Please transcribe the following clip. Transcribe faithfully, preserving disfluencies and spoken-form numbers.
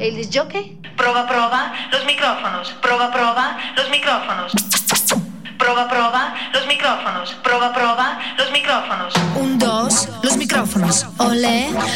¿El disc jockey? Prova, prova, los micrófonos. Prova, prova, los micrófonos. Prova, prova, los micrófonos. Prova, prova, los micrófonos. Un, dos, los micrófonos. Olé,